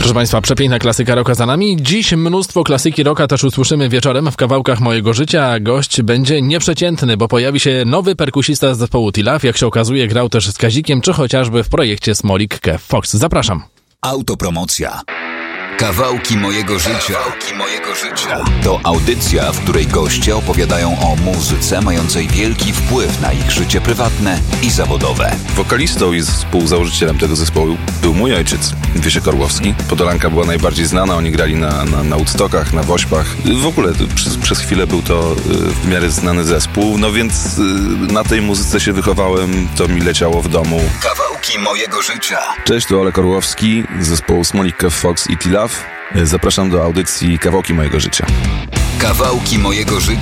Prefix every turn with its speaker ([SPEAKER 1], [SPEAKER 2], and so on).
[SPEAKER 1] Proszę Państwa, przepiękna klasyka rocka za nami. Dziś mnóstwo klasyki rocka też usłyszymy wieczorem w kawałkach mojego życia, a gość będzie nieprzeciętny, bo pojawi się nowy perkusista z zespołu T-Love. Jak się okazuje, grał też z Kazikiem, czy chociażby w projekcie Smolik Kev Fox. Zapraszam.
[SPEAKER 2] Autopromocja. Kawałki mojego życia. To audycja, w której goście opowiadają o muzyce mającej wielki wpływ na ich życie prywatne i zawodowe.
[SPEAKER 3] Wokalistą i współzałożycielem tego zespołu był mój ojciec, Wiesiek Orłowski. Podolanka była najbardziej znana, oni grali na Woodstockach, na Wośpach. W ogóle przez chwilę był to w miarę znany zespół, no więc na tej muzyce się wychowałem, to mi leciało w domu.
[SPEAKER 2] Kawałki mojego życia.
[SPEAKER 3] Cześć, tu Olek Orłowski z zespołu Smolik Kev Fox i T-Love. Zapraszam do audycji Kawałki mojego życia.
[SPEAKER 2] Kawałki mojego życia.